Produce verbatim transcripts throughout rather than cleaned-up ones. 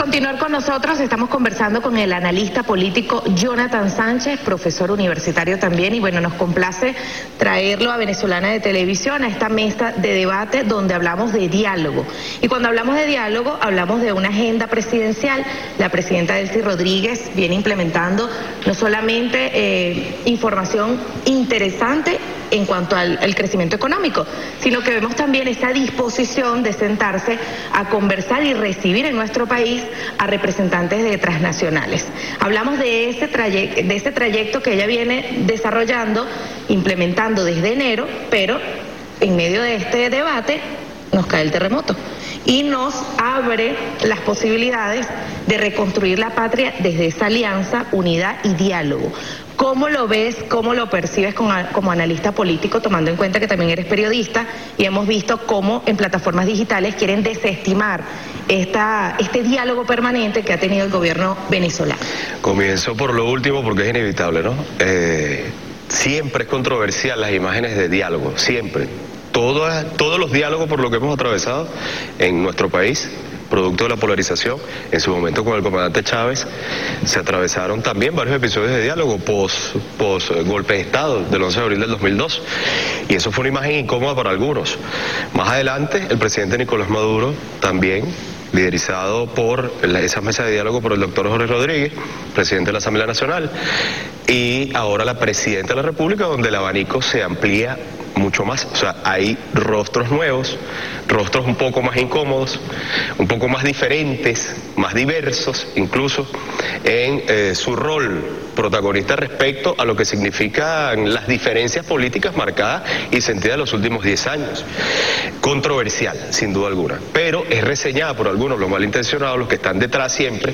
continuar con nosotros, estamos conversando con el analista político Jonathan Sánchez, profesor universitario también, y bueno, nos complace traerlo a Venezolana de Televisión, a esta mesa de debate donde hablamos de diálogo. Y cuando hablamos de diálogo, hablamos de una agenda presidencial. La presidenta Delcy Rodríguez viene implementando no solamente eh, información interesante en cuanto al, al crecimiento económico, sino que vemos también esa disposición de sentarse a conversar y recibir en nuestro país a representantes de transnacionales. Hablamos de ese trayecto, de ese trayecto que ella viene desarrollando, implementando desde enero, pero en medio de este debate nos cae el terremoto y nos abre las posibilidades de reconstruir la patria desde esa alianza, unidad y diálogo. ¿Cómo lo ves, cómo lo percibes como, como analista político, tomando en cuenta que también eres periodista y hemos visto cómo en plataformas digitales quieren desestimar esta, este diálogo permanente que ha tenido el gobierno venezolano? Comienzo por lo último porque es inevitable, ¿no? Eh, siempre es controversial las imágenes de diálogo, siempre. Todos, todos los diálogos por lo que hemos atravesado en nuestro país, producto de la polarización, en su momento con el comandante Chávez, se atravesaron también varios episodios de diálogo post, post golpe de Estado del once de abril del dos mil dos, y eso fue una imagen incómoda para algunos. Más adelante, el presidente Nicolás Maduro también, liderizado por la, esa mesa de diálogo por el doctor Jorge Rodríguez, presidente de la Asamblea Nacional, y ahora la presidenta de la República, donde el abanico se amplía mucho más. O sea, hay rostros nuevos, rostros un poco más incómodos, un poco más diferentes, más diversos, incluso en eh, su rol protagonista respecto a lo que significan las diferencias políticas marcadas y sentidas en los últimos diez años. Controversial, sin duda alguna, pero es reseñada por algunos, los malintencionados, los que están detrás siempre,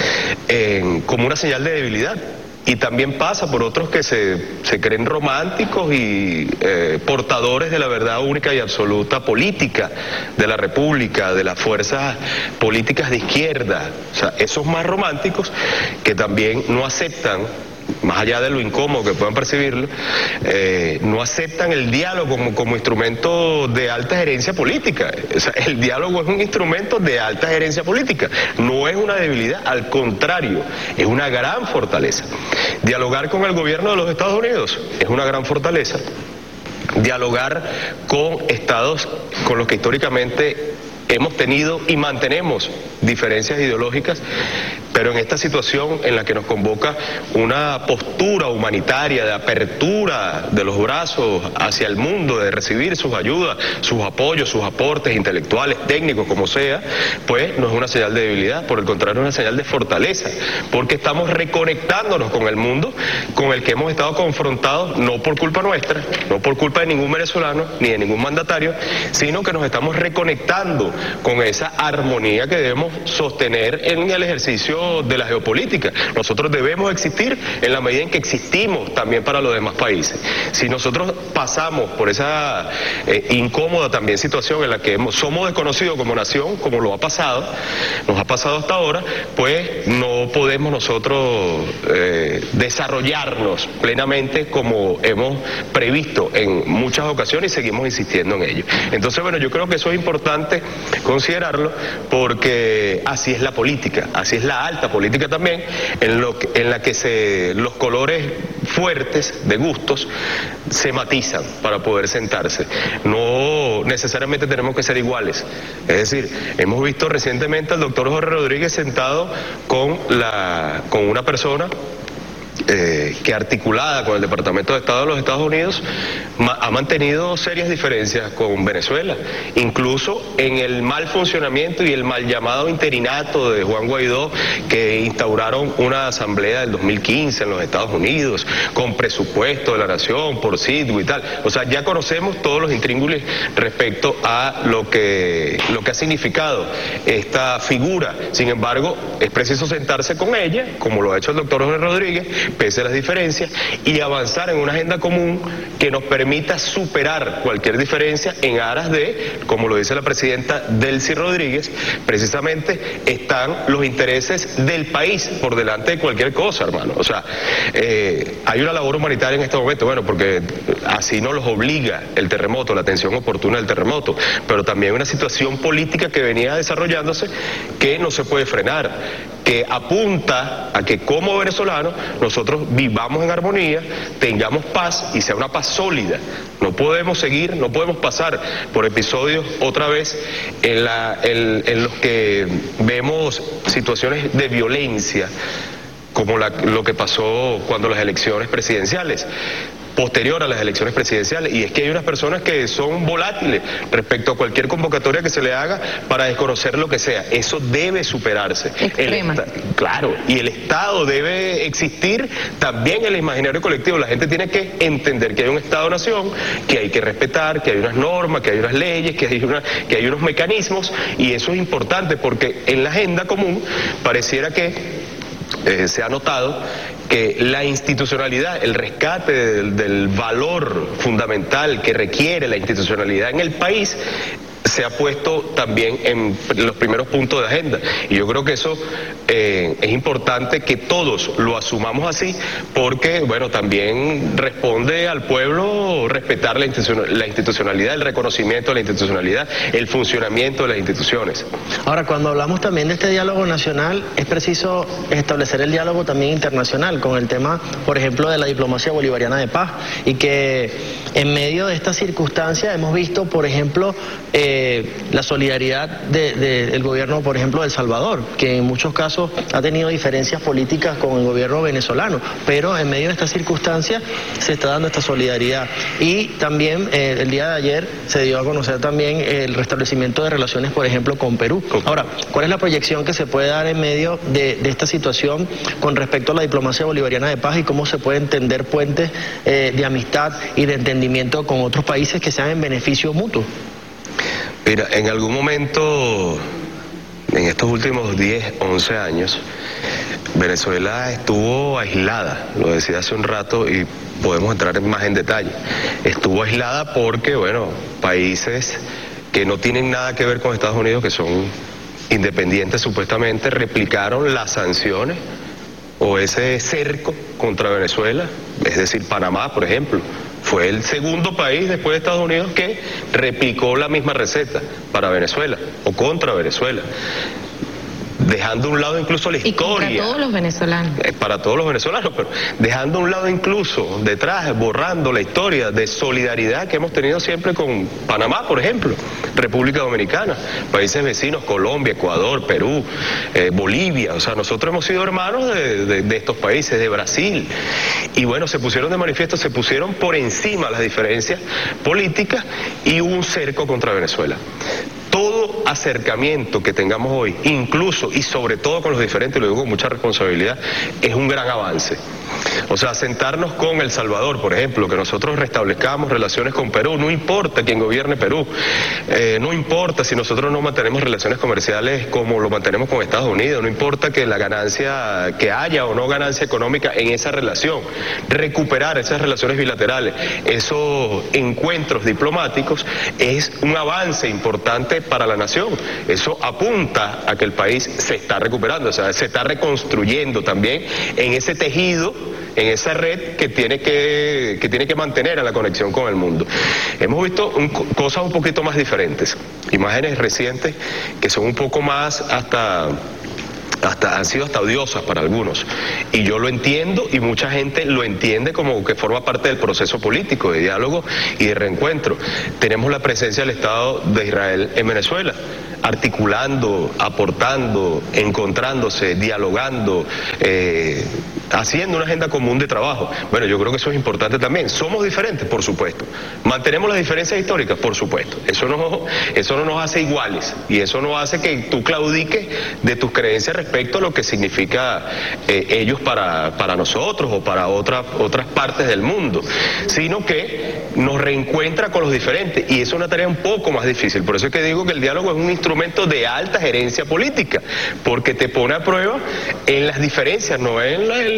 eh, como una señal de debilidad. Y también pasa por otros que se, se creen románticos y eh, portadores de la verdad única y absoluta política de la República, de las fuerzas políticas de izquierda. O sea, esos más románticos que también no aceptan, más allá de lo incómodo que puedan percibirlo, eh, no aceptan el diálogo como, como instrumento de alta gerencia política. O sea, el diálogo es un instrumento de alta gerencia política, no es una debilidad, al contrario, es una gran fortaleza. Dialogar con el gobierno de los Estados Unidos es una gran fortaleza. Dialogar con estados con los que históricamente hemos tenido y mantenemos diferencias ideológicas, pero en esta situación en la que nos convoca una postura humanitaria de apertura de los brazos hacia el mundo, de recibir sus ayudas, sus apoyos, sus aportes intelectuales, técnicos, como sea, pues no es una señal de debilidad, por el contrario es una señal de fortaleza, porque estamos reconectándonos con el mundo con el que hemos estado confrontados, no por culpa nuestra, no por culpa de ningún venezolano, ni de ningún mandatario, sino que nos estamos reconectando con esa armonía que debemos sostener en el ejercicio de la geopolítica. Nosotros debemos existir en la medida en que existimos también para los demás países. Si nosotros pasamos por esa eh, incómoda también situación en la que hemos, somos desconocidos como nación, como lo ha pasado, nos ha pasado hasta ahora, pues no podemos nosotros eh, desarrollarnos plenamente como hemos previsto en muchas ocasiones y seguimos insistiendo en ello. Entonces, bueno, yo creo que eso es importante considerarlo porque así es la política, así es la alta política también, en, lo que, en la que se, los colores fuertes de gustos se matizan para poder sentarse. No necesariamente tenemos que ser iguales. Es decir, hemos visto recientemente al doctor Jorge Rodríguez sentado con, la, con una persona Eh, que articulada con el Departamento de Estado de los Estados Unidos ma ha mantenido serias diferencias con Venezuela, incluso en el mal funcionamiento y el mal llamado interinato de Juan Guaidó, que instauraron una asamblea del dos mil quince en los Estados Unidos, con presupuesto de la nación, por sitio y tal. O sea, ya conocemos todos los intríngulis respecto a lo que, lo que ha significado esta figura. Sin embargo, es preciso sentarse con ella, como lo ha hecho el doctor Jorge Rodríguez, pese a las diferencias, y avanzar en una agenda común que nos permita superar cualquier diferencia en aras de, como lo dice la presidenta Delcy Rodríguez, precisamente están los intereses del país por delante de cualquier cosa, hermano. O sea, eh, hay una labor humanitaria en este momento, bueno, porque así nos los obliga el terremoto, la atención oportuna del terremoto, pero también una situación política que venía desarrollándose que no se puede frenar, que apunta a que como venezolanos nosotros vivamos en armonía, tengamos paz y sea una paz sólida. No podemos seguir, no podemos pasar por episodios otra vez en, la, en, en los que vemos situaciones de violencia, como la, lo que pasó cuando las elecciones presidenciales, posterior a las elecciones presidenciales, y es que hay unas personas que son volátiles respecto a cualquier convocatoria que se le haga para desconocer lo que sea. Eso debe superarse. Extrema. El, claro, y el Estado debe existir también en el imaginario colectivo. La gente tiene que entender que hay un Estado-nación, que hay que respetar, que hay unas normas, que hay unas leyes, que hay, una, que hay unos mecanismos, y eso es importante porque en la agenda común pareciera que Eh, se ha notado que la institucionalidad, el rescate del, del valor fundamental que requiere la institucionalidad en el país, se ha puesto también en los primeros puntos de agenda. Y yo creo que eso eh, es importante que todos lo asumamos así, porque, bueno, también responde al pueblo respetar la institucionalidad, el reconocimiento de la institucionalidad, el funcionamiento de las instituciones. Ahora, cuando hablamos también de este diálogo nacional, es preciso establecer el diálogo también internacional con el tema, por ejemplo, de la diplomacia bolivariana de paz, y que en medio de estas circunstancias hemos visto, por ejemplo, eh, la solidaridad del de, de gobierno, por ejemplo, de El Salvador, que en muchos casos ha tenido diferencias políticas con el gobierno venezolano, pero en medio de estas circunstancias se está dando esta solidaridad. Y también eh, el día de ayer se dio a conocer también el restablecimiento de relaciones, por ejemplo, con Perú. Ahora, ¿cuál es la proyección que se puede dar en medio de, de esta situación con respecto a la diplomacia bolivariana de paz y cómo se pueden tender puentes eh, de amistad y de entendimiento con otros países que sean en beneficio mutuo? Mira, en algún momento, en estos últimos diez, once años, Venezuela estuvo aislada, lo decía hace un rato y podemos entrar más en detalle. Estuvo aislada porque, bueno, países que no tienen nada que ver con Estados Unidos, que son independientes supuestamente, replicaron las sanciones o ese cerco contra Venezuela, es decir, Panamá, por ejemplo. Fue el segundo país después de Estados Unidos que replicó la misma receta para Venezuela o contra Venezuela, dejando a un lado incluso la historia. Y contra todos los venezolanos. Para todos los venezolanos, pero dejando a un lado incluso detrás, borrando la historia de solidaridad que hemos tenido siempre con Panamá, por ejemplo, República Dominicana, países vecinos, Colombia, Ecuador, Perú, eh, Bolivia. O sea, nosotros hemos sido hermanos de, de, de estos países, de Brasil. Y bueno, se pusieron de manifiesto, se pusieron por encima las diferencias políticas y hubo un cerco contra Venezuela. Todo acercamiento que tengamos hoy, incluso y sobre todo con los diferentes, lo digo con mucha responsabilidad, es un gran avance. O sea, sentarnos con El Salvador, por ejemplo, que nosotros restablezcamos relaciones con Perú, no importa quién gobierne Perú, eh, no importa si nosotros no mantenemos relaciones comerciales como lo mantenemos con Estados Unidos, no importa que la ganancia, que haya o no ganancia económica en esa relación, recuperar esas relaciones bilaterales, esos encuentros diplomáticos, es un avance importante para la nación. Eso apunta a que el país se está recuperando, o sea, se está reconstruyendo también en ese tejido, en esa red que tiene que, que tiene que mantener a la conexión con el mundo. Hemos visto un, cosas un poquito más diferentes, imágenes recientes que son un poco más hasta... Hasta, han sido hasta odiosas para algunos, y yo lo entiendo y mucha gente lo entiende como que forma parte del proceso político de diálogo y de reencuentro. Tenemos la presencia del Estado de Israel en Venezuela, articulando, aportando, encontrándose, dialogando, eh, haciendo una agenda común de trabajo. Bueno, yo creo que eso es importante también. Somos diferentes, por supuesto. Mantenemos las diferencias históricas, por supuesto. Eso no, eso no nos hace iguales, y eso no hace que tú claudiques de tus creencias respecto a lo que significa eh, ellos para, para nosotros o para otra, otras partes del mundo, sino que nos reencuentra con los diferentes, y eso es una tarea un poco más difícil. Por eso es que digo que el diálogo es un instrumento de alta gerencia política, porque te pone a prueba en las diferencias, no en, la, en,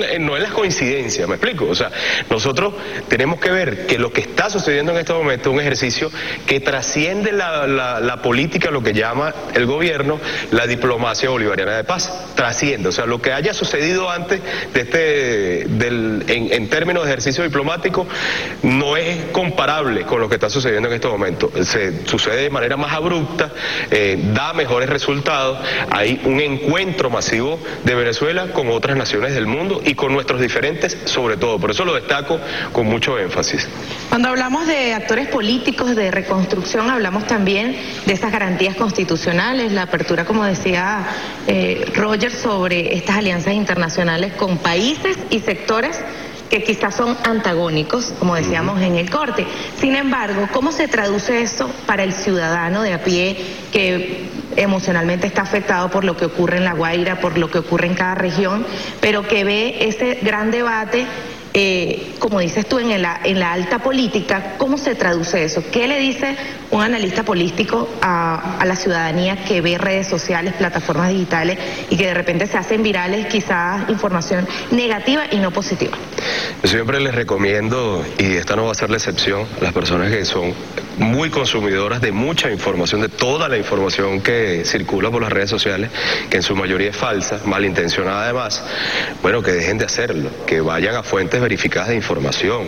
en, no en las coincidencias, ¿me explico? O sea, nosotros tenemos que ver que lo que está sucediendo en este momento es un ejercicio que trasciende la, la, la política, lo que llama el gobierno la diplomacia bolivariana de paz, trasciende, o sea, lo que haya sucedido antes de este, del, en, en términos de ejercicio diplomático, no es comparable con lo que está sucediendo en este momento. Se sucede de manera más abrupta, eh, da mejores resultados, hay un encuentro masivo de Venezuela con otras naciones del mundo y con nuestros diferentes, sobre todo, por eso lo destaco con mucho énfasis. Cuando hablamos de actores políticos, de reconstrucción, hablamos también de esas garantías constitucionales, la apertura, como decía eh, Roger, sobre estas alianzas internacionales con países y sectores que quizás son antagónicos, como decíamos en el corte. Sin embargo, ¿cómo se traduce eso para el ciudadano de a pie que emocionalmente está afectado por lo que ocurre en La Guaira, por lo que ocurre en cada región, pero que ve ese gran debate, eh, como dices tú, en la, en la alta política? ¿Cómo se traduce eso? ¿Qué le dice un analista político a, a la ciudadanía que ve redes sociales, plataformas digitales y que de repente se hacen virales quizás información negativa y no positiva? Yo siempre les recomiendo, y esta no va a ser la excepción, a las personas que son muy consumidoras de mucha información, de toda la información que circula por las redes sociales, que en su mayoría es falsa, malintencionada además, bueno, que dejen de hacerlo, que vayan a fuentes verificadas de información,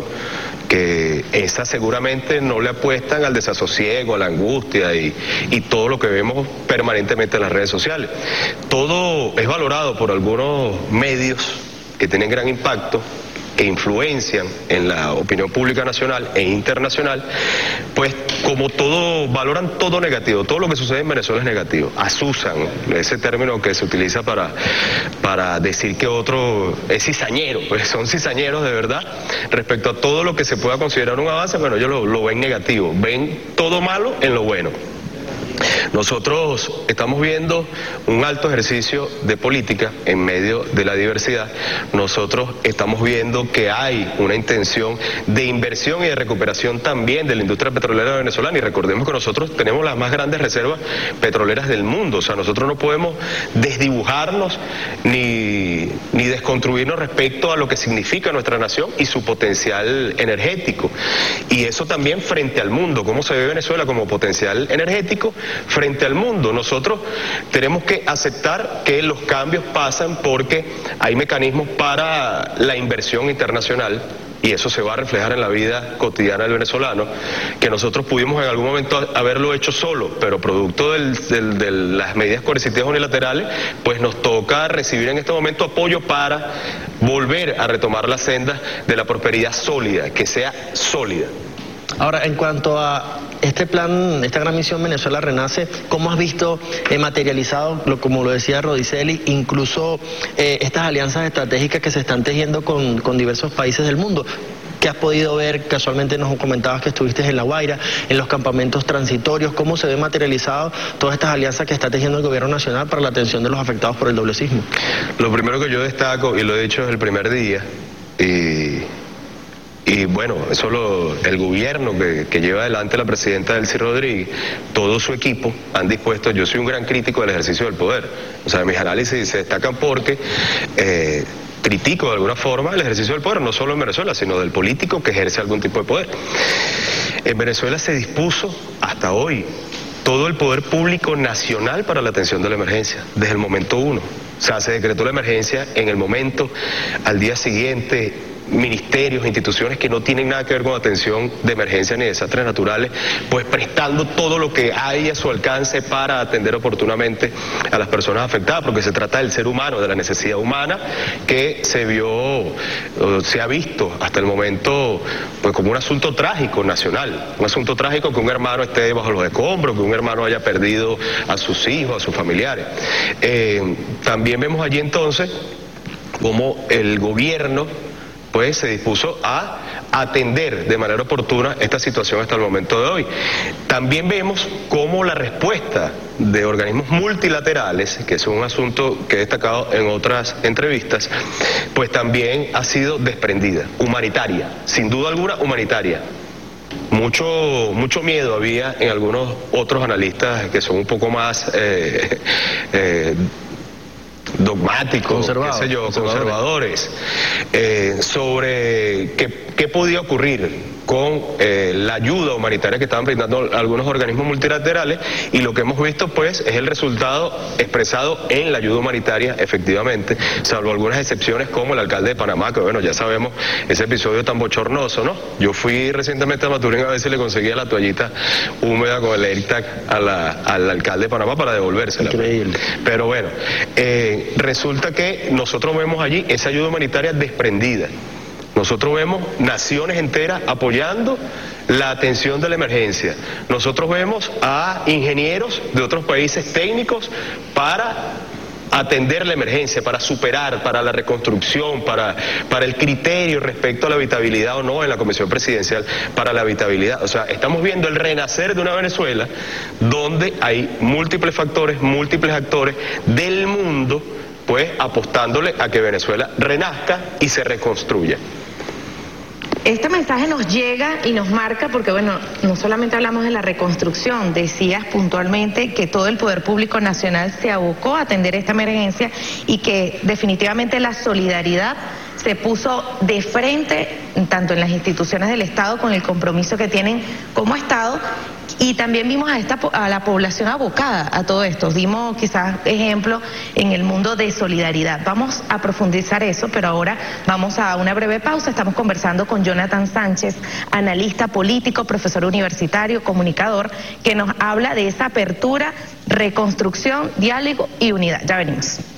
que esas seguramente no le apuestan al desasosiego, a la angustia y, y todo lo que vemos permanentemente en las redes sociales. Todo es valorado por algunos medios que tienen gran impacto, que influencian en la opinión pública nacional e internacional, pues como todo, valoran todo negativo, todo lo que sucede en Venezuela es negativo, asusan, ese término que se utiliza para, para decir que otro es cizañero, pues son cizañeros de verdad, respecto a todo lo que se pueda considerar un avance. Bueno, ellos lo, lo ven negativo, ven todo malo en lo bueno. Nosotros estamos viendo un alto ejercicio de política en medio de la diversidad. Nosotros estamos viendo que hay una intención de inversión y de recuperación también de la industria petrolera venezolana, y recordemos que nosotros tenemos las más grandes reservas petroleras del mundo. O sea, nosotros no podemos desdibujarnos ni, ni desconstruirnos respecto a lo que significa nuestra nación y su potencial energético. Y eso también frente al mundo, cómo se ve Venezuela como potencial energético frente al mundo. Nosotros tenemos que aceptar que los cambios pasan porque hay mecanismos para la inversión internacional, y eso se va a reflejar en la vida cotidiana del venezolano, que nosotros pudimos en algún momento haberlo hecho solo, pero producto del, del, de las medidas coercitivas unilaterales, pues nos toca recibir en este momento apoyo para volver a retomar la senda de la prosperidad sólida, que sea sólida. Ahora, en cuanto a este plan, esta gran misión Venezuela Renace, ¿cómo has visto eh, materializado, lo, como lo decía Rodicelli, incluso eh, estas alianzas estratégicas que se están tejiendo con, con diversos países del mundo? ¿Qué has podido ver? Casualmente nos comentabas que estuviste en La Guaira, en los campamentos transitorios. ¿Cómo se ve materializado todas estas alianzas que está tejiendo el gobierno nacional para la atención de los afectados por el doble sismo? Lo primero que yo destaco, y lo he dicho desde el primer día, y... Y bueno, eso lo, el gobierno que, que lleva adelante la presidenta Delcy Rodríguez, todo su equipo han dispuesto. Yo soy un gran crítico del ejercicio del poder. O sea, mis análisis se destacan porque eh, critico de alguna forma el ejercicio del poder, no solo en Venezuela, sino del político que ejerce algún tipo de poder. En Venezuela se dispuso hasta hoy todo el poder público nacional para la atención de la emergencia, desde el momento uno. O sea, se decretó la emergencia en el momento, al día siguiente. Ministerios, instituciones que no tienen nada que ver con atención de emergencia ni de desastres naturales, pues prestando todo lo que hay a su alcance para atender oportunamente a las personas afectadas, porque se trata del ser humano, de la necesidad humana que se vio, se ha visto hasta el momento pues como un asunto trágico nacional, un asunto trágico que un hermano esté bajo los escombros, que un hermano haya perdido a sus hijos, a sus familiares. Eh, también vemos allí entonces como el gobierno pues se dispuso a atender de manera oportuna esta situación hasta el momento de hoy. También vemos cómo la respuesta de organismos multilaterales, que es un asunto que he destacado en otras entrevistas, pues también ha sido desprendida, humanitaria, sin duda alguna humanitaria. Mucho, mucho miedo había en algunos otros analistas que son un poco más... Eh, eh, dogmáticos, Conservado, qué sé yo, conservadores, eh, sobre qué, qué podía ocurrir con eh, la ayuda humanitaria que estaban brindando algunos organismos multilaterales, y lo que hemos visto pues es el resultado expresado en la ayuda humanitaria, efectivamente, salvo algunas excepciones como el alcalde de Panamá, que bueno, ya sabemos ese episodio tan bochornoso, ¿no? Yo fui recientemente a Maturín a ver si le conseguía la toallita húmeda con el AirTag a la, al alcalde de Panamá para devolvérsela. Increíble. Pero bueno, eh, resulta que nosotros vemos allí esa ayuda humanitaria desprendida. Nosotros vemos naciones enteras apoyando la atención de la emergencia. Nosotros vemos a ingenieros de otros países técnicos para atender la emergencia, para superar, para la reconstrucción, para, para el criterio respecto a la habitabilidad o no en la Comisión Presidencial para la habitabilidad. O sea, estamos viendo el renacer de una Venezuela donde hay múltiples factores, múltiples actores del mundo, pues apostándole a que Venezuela renazca y se reconstruya. Este mensaje nos llega y nos marca porque, bueno, no solamente hablamos de la reconstrucción, decías puntualmente que todo el poder público nacional se abocó a atender esta emergencia y que definitivamente la solidaridad se puso de frente, tanto en las instituciones del Estado con el compromiso que tienen como Estado, y también vimos a, esta, a la población abocada a todo esto. Dimos quizás ejemplo en el mundo de solidaridad. Vamos a profundizar eso, pero ahora vamos a una breve pausa. Estamos conversando con Jonathan Sánchez, analista político, profesor universitario, comunicador, que nos habla de esa apertura, reconstrucción, diálogo y unidad. Ya venimos.